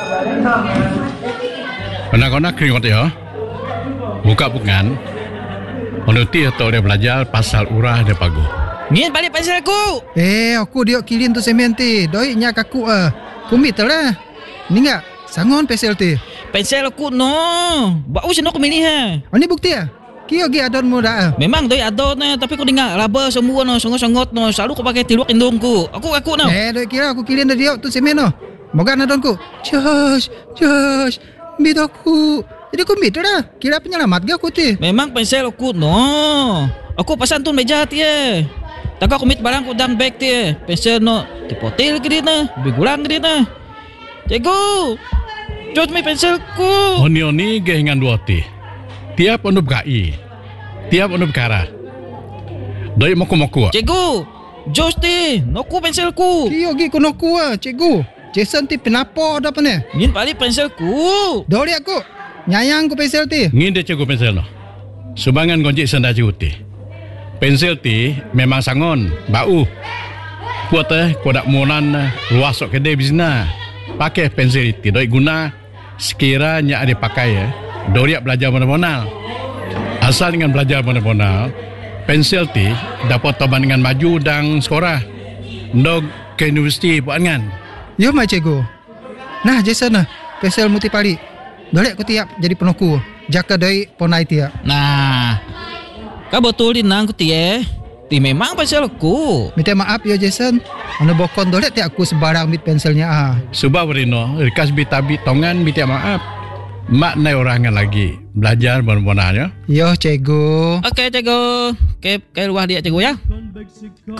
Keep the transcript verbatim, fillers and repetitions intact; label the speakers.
Speaker 1: Anak-anak keringat ya. Buka bukan. Menuti atau dia belajar pasal urah dia pagu.
Speaker 2: Ngin balik pensel aku.
Speaker 3: Eh, aku dia kilin tu semen ti. Doi nya kaku ah. Kumit lah. Ni enggak sangon pensel ti.
Speaker 2: Pensel aku no. Bau sino aku milih ha.
Speaker 3: Ani bukti ah. Kio gi adon mo dah.
Speaker 2: Memang doi adon na tapi aku dengar raba semua no songot-songot no. Selalu aku pakai tiluak indungku. Aku aku no.
Speaker 3: Eh, doi kira aku kilin dia tu semen no. Moga adonku. Josh, Josh, mit aku. Jadi aku mit dah. Kira penyelamat ge aku ti.
Speaker 2: Memang pensel aku no. Aku pasan tu meja ti eh. Tak aku mit barang ku dang bag ti eh. Pensel no tipotil ke dia na. Bigulang ke dia na. Cikgu. Jod mi penselku.
Speaker 1: Oni-oni ge hingan dua ti. Tiap onu bkai. Tiap onu bekara. Doi moku-moku.
Speaker 2: Cikgu. Jos ti. Noku penselku.
Speaker 3: Kio gi kono ku ah, cikgu. Jason ti penapo dah pene.
Speaker 2: Ngin balik penselku.
Speaker 3: Doi aku. Nyayang ku pensel ti.
Speaker 1: Ngin dia cikgu pensel no. Subangan gonjik senda cikgu ti. Pensel ti memang sangon, bau. Kuat eh, kau dak monan luas sok kedai bizna. Pakai pensel ti doi guna sekiranya ada pakai ya. Doriak belajar mana-mana. Asal dengan belajar mana-mana, pensel ti dapat toban dengan maju dan sekolah. Ndog ke universiti buat kan.
Speaker 3: Yo mai cikgu. Nah, Jason nah, pensel muti pali. Doi aku tiap jadi penoku. Jaka doi ponai tiap.
Speaker 2: Nah. Kau betul di nang ku ti eh. Ti memang penselku.
Speaker 3: Minta maaf ya Jason. Ana bokon dole ti aku sebarang mit penselnya ah.
Speaker 1: Subah berino, rikas bitabi tongan minta maaf. Mak nai orangan lagi. Belajar benar-benarnya.
Speaker 3: Yo cikgu.
Speaker 2: Okey cikgu. Ke ke luar dia cikgu ya.